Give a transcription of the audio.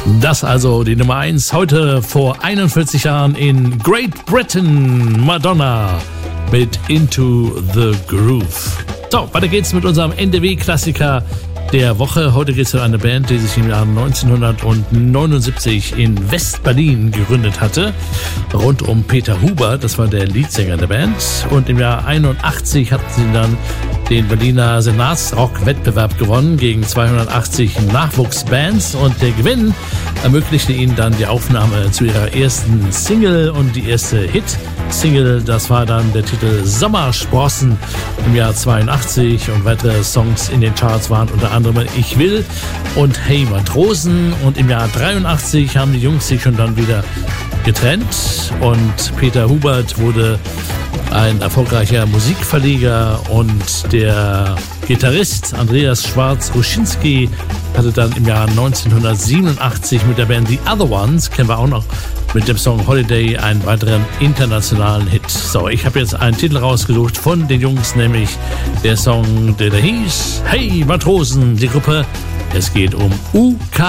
Das also die Nummer 1 heute vor 41 Jahren in Great Britain. Madonna mit Into the Groove. So, weiter geht's mit unserem NDW-Klassiker der Woche. Heute geht es um eine Band, die sich im Jahr 1979 in West-Berlin gegründet hatte. Rund um Peter Huber, das war der Leadsänger der Band. Und im Jahr 81 hatten sie dann den Berliner Senatsrock-Wettbewerb gewonnen gegen 280 Nachwuchsbands. Und der Gewinn ermöglichte ihnen dann die Aufnahme zu ihrer ersten Single. Und die erste Hit-Single, das war dann der Titel Sommersprossen im Jahr 82. Und weitere Songs in den Charts waren unter anderem Ich will und Hey Matrosen. Und im Jahr 83 haben die Jungs sich schon dann wieder getrennt. Und Peter Hubert wurde ein erfolgreicher Musikverleger und der Gitarrist Andreas Schwarz-Ruschinski hatte dann im Jahr 1987 mit der Band The Other Ones, kennen wir auch noch, mit dem Song Holiday einen weiteren internationalen Hit. So, ich habe jetzt einen Titel rausgesucht von den Jungs, nämlich der Song, der hieß Hey Matrosen, die Gruppe. Es geht um UK.